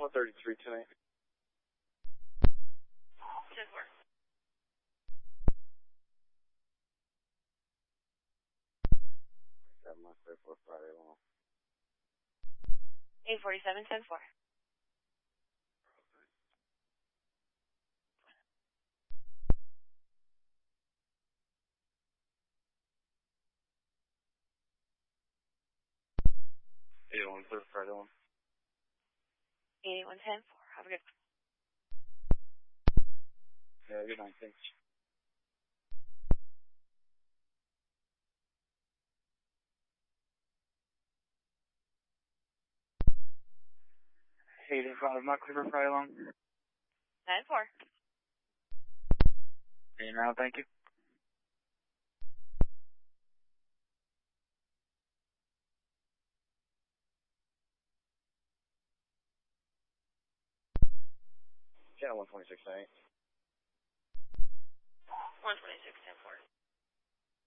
133 tonight. 10-4. 7-1-4 Friday long. 847, 10-4. Friday long. 81, 10-4. Have a good one. Yeah, good night, thanks. Hey, not clear for Friday long. 9-4. Hey, now, thank you. Channel 126 tonight. 126, 10-4.